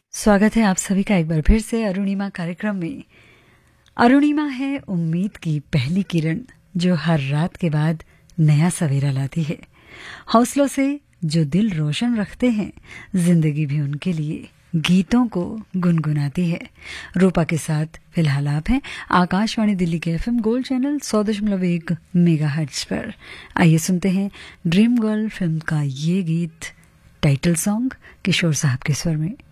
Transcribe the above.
स्वागत है आप सभी का एक बार फिर से अरुणिमा कार्यक्रम में। अरुणिमा है उम्मीद की पहली किरण जो हर रात के बाद नया सवेरा लाती है। हौसलों से जो दिल रोशन रखते हैं, जिंदगी भी उनके लिए गीतों को गुनगुनाती है। रूपा के साथ फिलहाल आप हैं आकाशवाणी दिल्ली के एफएम गोल्ड चैनल 100.1 मेगाहर्ट्ज पर। आइए सुनते हैं ड्रीम गर्ल फिल्म का ये गीत, टाइटल सॉन्ग किशोर साहब के स्वर में।